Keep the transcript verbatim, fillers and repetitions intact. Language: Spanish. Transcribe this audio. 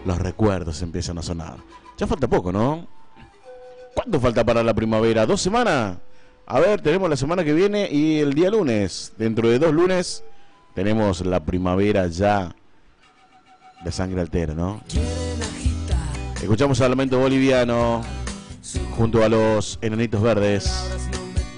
los recuerdos empiezan a sonar. Ya falta poco, ¿no? ¿Cuánto falta para la primavera? ¿Dos semanas? A ver, tenemos la semana que viene y el día lunes. Dentro de dos lunes tenemos la primavera ya de sangre altera, ¿no? Escuchamos al Lamento Boliviano junto a los Enanitos Verdes.